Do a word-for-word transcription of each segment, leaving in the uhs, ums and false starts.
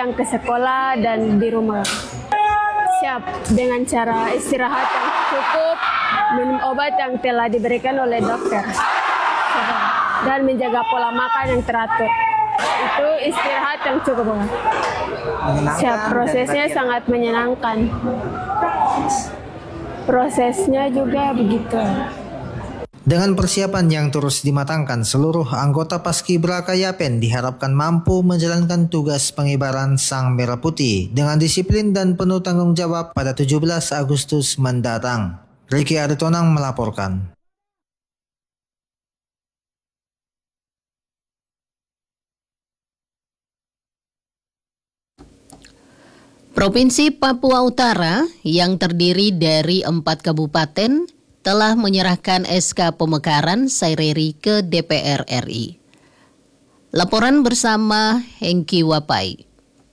yang ke sekolah dan di rumah. Siap dengan cara istirahat yang cukup, minum obat yang telah diberikan oleh dokter, dan menjaga pola makan yang teratur. Itu istirahat yang cukup. Siap, prosesnya sangat menyenangkan. Prosesnya juga begitu. Dengan persiapan yang terus dimatangkan, seluruh anggota Paskibraka Yapen diharapkan mampu menjalankan tugas pengibaran Sang Merah Putih dengan disiplin dan penuh tanggung jawab pada tujuh belas Agustus mendatang. Ricky Aritonang melaporkan. Provinsi Papua Utara yang terdiri dari empat kabupaten telah menyerahkan S K pemekaran Saireri ke D P R R I. Laporan bersama Hengki Wapai.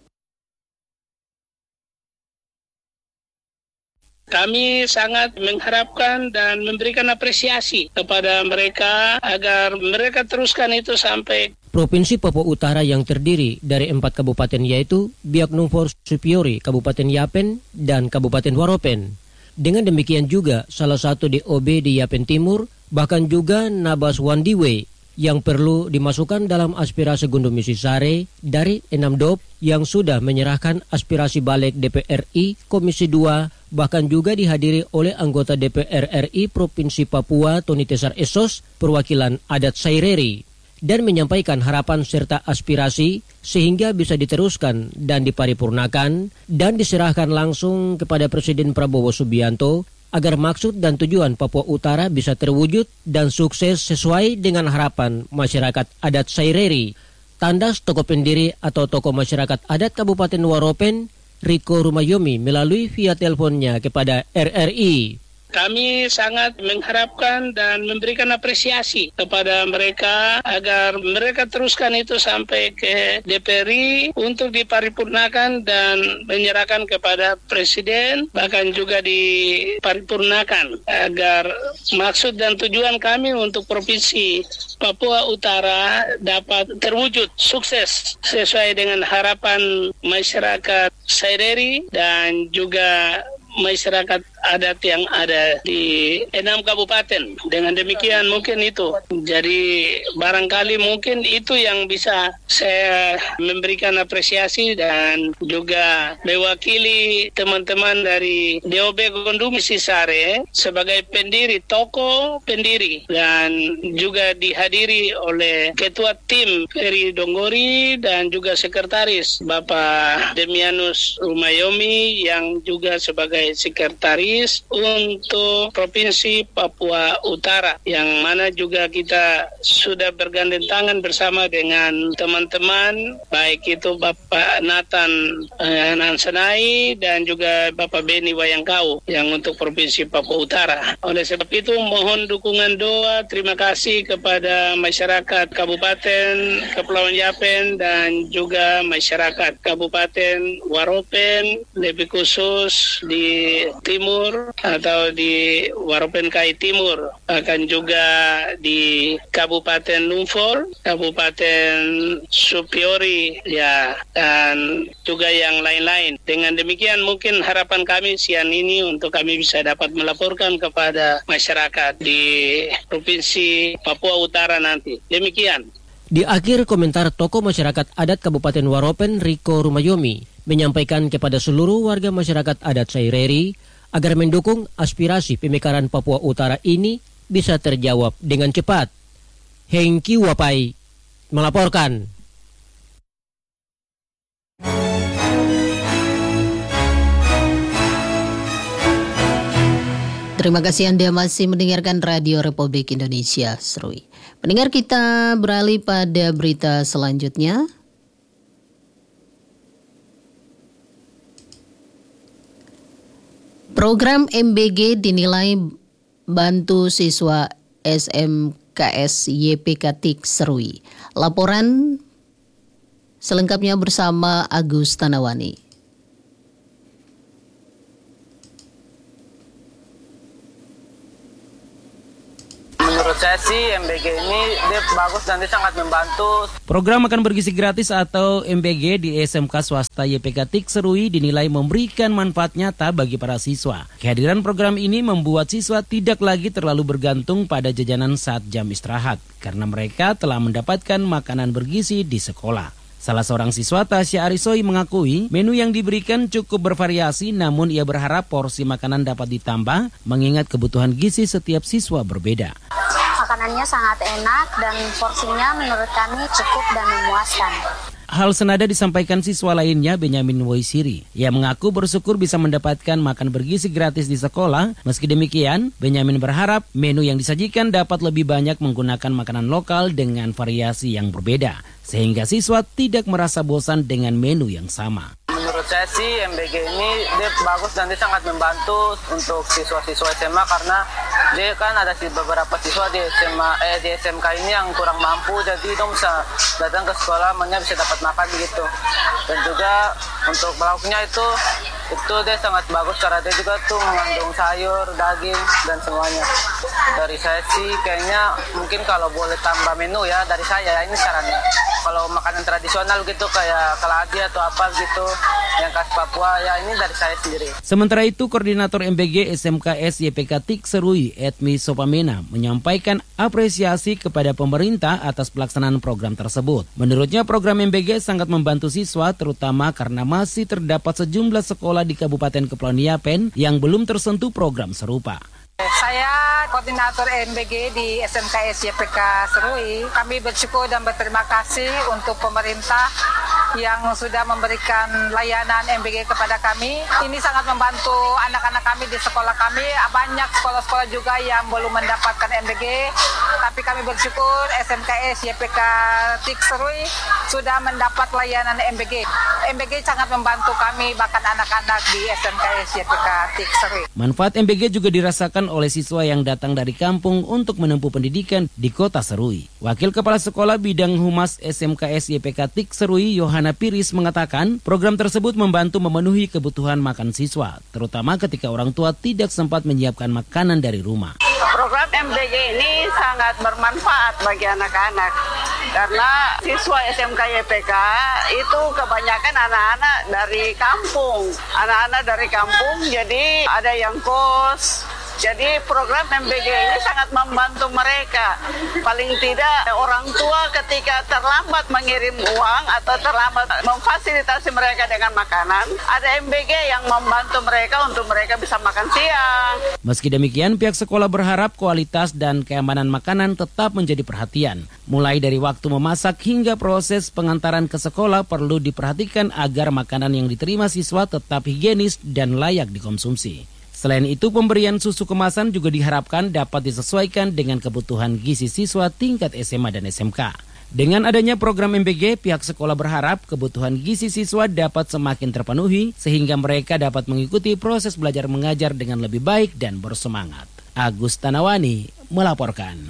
Kami sangat mengharapkan dan memberikan apresiasi kepada mereka agar mereka teruskan itu sampai. Provinsi Papua Utara yang terdiri dari empat kabupaten yaitu Biak Numfor Supiori, Kabupaten Yapen, dan Kabupaten Waropen. Dengan demikian juga salah satu D O B di Yapen Timur, bahkan juga Nabas Wandiwe yang perlu dimasukkan dalam aspirasi Gundumissi Sare dari enam D O B yang sudah menyerahkan aspirasi balik D P R I Komisi dua, bahkan juga dihadiri oleh anggota D P R R I Provinsi Papua Tony Tesar Esos perwakilan adat Saireri, dan menyampaikan harapan serta aspirasi sehingga bisa diteruskan dan diparipurnakan dan diserahkan langsung kepada Presiden Prabowo Subianto agar maksud dan tujuan Papua Utara bisa terwujud dan sukses sesuai dengan harapan masyarakat adat Saireri. Tandas tokoh pendiri atau tokoh masyarakat adat Kabupaten Waropen, Riko Rumayomi, melalui via teleponnya kepada R R I. Kami sangat mengharapkan dan memberikan apresiasi kepada mereka agar mereka teruskan itu sampai ke D P R I untuk diparipurnakan dan menyerahkan kepada Presiden, bahkan juga diparipurnakan agar maksud dan tujuan kami untuk Provinsi Papua Utara dapat terwujud sukses sesuai dengan harapan masyarakat Saireri dan juga masyarakat adat yang ada di enam kabupaten. Dengan demikian mungkin itu. Jadi barangkali mungkin itu yang bisa saya memberikan apresiasi dan juga mewakili teman-teman dari D O B Gundumissi Sare sebagai pendiri, tokoh pendiri, dan juga dihadiri oleh ketua tim Ferry Donggori dan juga sekretaris Bapak Demianus Rumayomi yang juga sebagai sekretaris untuk Provinsi Papua Utara, yang mana juga kita sudah bergandeng tangan bersama dengan teman-teman, baik itu Bapak Nathan eh, Nansanai dan juga Bapak Beni Wayangkau yang untuk Provinsi Papua Utara. Oleh sebab itu mohon dukungan doa, terima kasih kepada masyarakat Kabupaten Kepulauan Yapen dan juga masyarakat Kabupaten Waropen, lebih khusus di Timur atau di Waropen Kai Timur, akan juga di Kabupaten Numfor, Kabupaten Supiori, ya, dan juga yang lain-lain. Dengan demikian mungkin harapan kami siang ini untuk kami bisa dapat melaporkan kepada masyarakat di Provinsi Papua Utara nanti. Demikian. Di akhir komentar tokoh masyarakat adat Kabupaten Waropen, Riko Rumayomi, menyampaikan kepada seluruh warga masyarakat adat Saireri agar mendukung aspirasi pemekaran Papua Utara ini bisa terjawab dengan cepat. Hengki Wapai melaporkan. Terima kasih Anda masih mendengarkan Radio Republik Indonesia, Serui. Pendengar, kita beralih pada berita selanjutnya. Program M B G dinilai bantu siswa S M K S Y P K T I K Serui. Laporan selengkapnya bersama Agus Tanawani. Menurut saya sih M B G ini dia bagus dan dia sangat membantu. Program makan bergizi gratis atau M B G di S M K swasta Y P K Tik Serui dinilai memberikan manfaat nyata bagi para siswa. Kehadiran program ini membuat siswa tidak lagi terlalu bergantung pada jajanan saat jam istirahat karena mereka telah mendapatkan makanan bergizi di sekolah. Salah seorang siswa, Tasya Arisoi, mengakui menu yang diberikan cukup bervariasi, namun ia berharap porsi makanan dapat ditambah mengingat kebutuhan gizi setiap siswa berbeda. Makanannya sangat enak dan porsinya menurut kami cukup dan memuaskan. Hal senada disampaikan siswa lainnya, Benyamin Woisiri. Ia mengaku bersyukur bisa mendapatkan makan bergizi gratis di sekolah. Meski demikian, Benyamin berharap menu yang disajikan dapat lebih banyak menggunakan makanan lokal dengan variasi yang berbeda, sehingga siswa tidak merasa bosan dengan menu yang sama. Menurut saya sih M B G ini dia bagus dan dia sangat membantu untuk siswa-siswa S M A karena dia kan ada beberapa siswa di S M A eh di S M K ini yang kurang mampu, jadi itu bisa datang ke sekolah makanya bisa dapat makan begitu. Dan juga untuk lauknya itu itu dia sangat bagus karena dia juga tuh mengandung sayur, daging dan semuanya. Dari saya sih kayaknya mungkin kalau boleh tambah menu ya dari saya ini sarannya. Kalau makanan tradisional gitu kayak keladi atau apa gitu yang khas Papua ya ini dari saya sendiri. Sementara itu Koordinator M B G S M K S Y P K Tik Serui Edmi Sopamena menyampaikan apresiasi kepada pemerintah atas pelaksanaan program tersebut. Menurutnya program M B G sangat membantu siswa terutama karena masih terdapat sejumlah sekolah di Kabupaten Kepulauan Yapen yang belum tersentuh program serupa. Saya koordinator M B G di S M K S Y P K Serui. Kami bersyukur dan berterima kasih untuk pemerintah yang sudah memberikan layanan M B G kepada kami. Ini sangat membantu anak-anak kami di sekolah kami. Banyak sekolah-sekolah juga yang belum mendapatkan M B G. Tapi kami bersyukur S M K S Y P K Tik Serui sudah mendapat layanan M B G. M B G sangat membantu kami bahkan anak-anak di S M K S Y P K Tik Serui. Manfaat M B G juga dirasakan oleh siswa yang datang dari kampung untuk menempuh pendidikan di kota Serui. Wakil Kepala Sekolah Bidang Humas S M K S Y P K Tik Serui, Yohana Piris, mengatakan program tersebut membantu memenuhi kebutuhan makan siswa, terutama ketika orang tua tidak sempat menyiapkan makanan dari rumah. Program M B G ini sangat bermanfaat bagi anak-anak karena siswa S M K Y P K itu kebanyakan anak-anak dari kampung. Anak-anak dari kampung jadi ada yang kos. Jadi program M B G ini sangat membantu mereka. Paling tidak orang tua ketika terlambat mengirim uang atau terlambat memfasilitasi mereka dengan makanan, ada M B G yang membantu mereka untuk mereka bisa makan siang. Meski demikian, pihak sekolah berharap kualitas dan keamanan makanan tetap menjadi perhatian. Mulai dari waktu memasak hingga proses pengantaran ke sekolah perlu diperhatikan agar makanan yang diterima siswa tetap higienis dan layak dikonsumsi. Selain itu, pemberian susu kemasan juga diharapkan dapat disesuaikan dengan kebutuhan gizi siswa tingkat S M A dan S M K. Dengan adanya program M B G, pihak sekolah berharap kebutuhan gizi siswa dapat semakin terpenuhi sehingga mereka dapat mengikuti proses belajar mengajar dengan lebih baik dan bersemangat. Agus Tanawani melaporkan.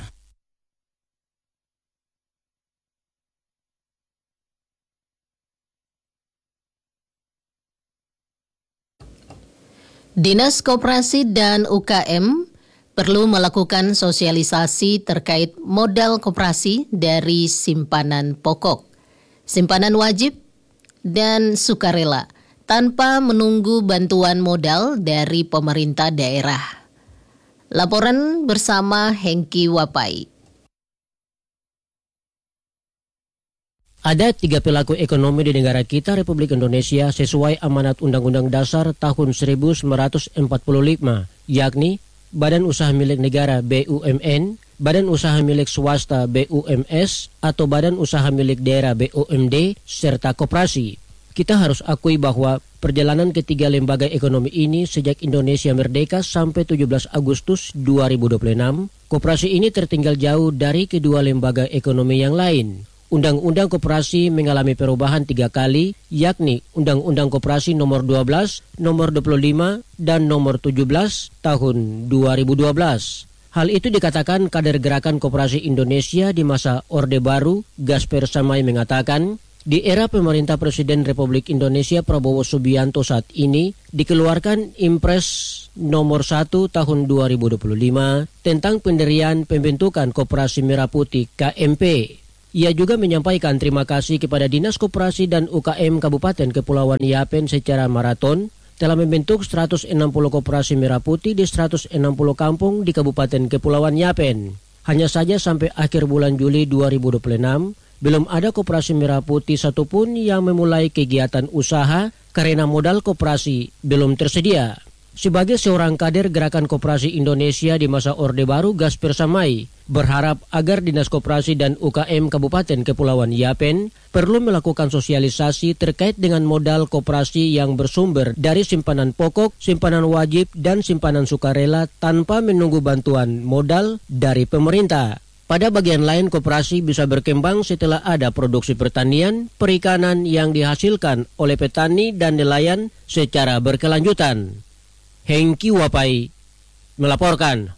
Dinas Koperasi dan U K M perlu melakukan sosialisasi terkait modal koperasi dari simpanan pokok, simpanan wajib, dan sukarela tanpa menunggu bantuan modal dari pemerintah daerah. Laporan bersama Hengki Wapai. Ada tiga pelaku ekonomi di negara kita Republik Indonesia sesuai amanat Undang-Undang Dasar tahun seribu sembilan ratus empat puluh lima, yakni Badan Usaha Milik Negara B U M N, Badan Usaha Milik Swasta B U M S, atau Badan Usaha Milik Daerah B U M D, serta koperasi. Kita harus akui bahwa perjalanan ketiga lembaga ekonomi ini sejak Indonesia merdeka sampai tujuh belas Agustus dua ribu dua puluh enam, koperasi ini tertinggal jauh dari kedua lembaga ekonomi yang lain. Undang-Undang Koperasi mengalami perubahan tiga kali, yakni Undang-Undang Koperasi nomor dua belas, nomor dua puluh lima, dan nomor tujuh belas tahun dua ribu dua belas. Hal itu dikatakan kader Gerakan Koperasi Indonesia di masa Orde Baru, Gasper Samai, mengatakan, Di era pemerintah Presiden Republik Indonesia Prabowo Subianto saat ini, dikeluarkan Impres nomor satu tahun dua ribu dua puluh lima tentang pendirian pembentukan Koperasi Merah Putih K M P. Ia juga menyampaikan terima kasih kepada Dinas Koperasi dan U K M Kabupaten Kepulauan Yapen secara maraton telah membentuk seratus enam puluh koperasi merah putih di seratus enam puluh kampung di Kabupaten Kepulauan Yapen. Hanya saja sampai akhir bulan Juli dua ribu dua puluh enam, belum ada koperasi merah putih satupun yang memulai kegiatan usaha karena modal koperasi belum tersedia. Sebagai seorang kader Gerakan Koperasi Indonesia di masa Orde Baru Gasper Samai, berharap agar Dinas Koperasi dan U K M Kabupaten Kepulauan Yapen perlu melakukan sosialisasi terkait dengan modal koperasi yang bersumber dari simpanan pokok, simpanan wajib, dan simpanan sukarela tanpa menunggu bantuan modal dari pemerintah. Pada bagian lain, koperasi bisa berkembang setelah ada produksi pertanian, perikanan yang dihasilkan oleh petani dan nelayan secara berkelanjutan. Hengki Wapai melaporkan.